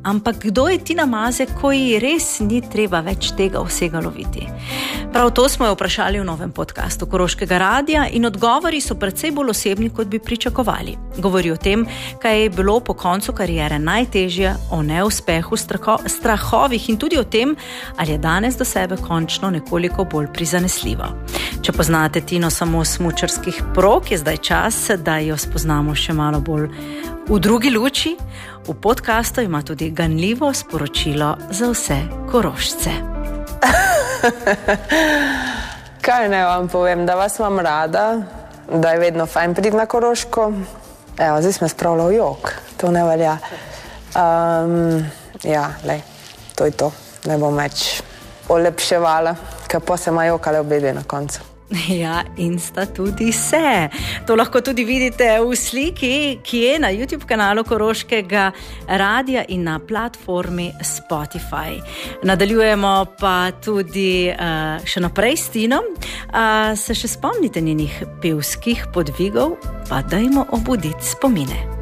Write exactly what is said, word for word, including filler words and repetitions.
ampak kdo je Tina Maze, ko ji res ni treba več tega vsega loviti? Prav to smo jo vprašali v novem podcastu Koroškega radia in odgovori so precej bolj osebni, kot bi pričakovali. Govori o tem, kaj je bilo po koncu kariere najtežje, o neuspehu, straho, strahovih in tudi o tem, ali je danes do sebe končno nekoliko bolj prizanesljivo. Če poznate Tino samo smučarskih prog, je zdaj čas, da jo spoznamo še malo bolj v drugi luči. V podcastu ima tudi ganljivo sporočilo za vse Korošce. Kaj naj vam povem, da vas imam rada, da je vedno fajn priti na Koroško. Evo, zdaj smo spravila v jok, to ne velja. Um, ja, lej, to je to, ne bom več olepševala, ker pa se ima jokale obedve na koncu. Ja, in sta tudi se. To lahko tudi vidite v sliki, ki je na YouTube kanalu Koroškega radia in na platformi Spotify. Nadaljujemo pa tudi uh, še naprej s Tino. Uh, se še spomnite njenih pevskih podvigov, pa dajmo obuditi spomine.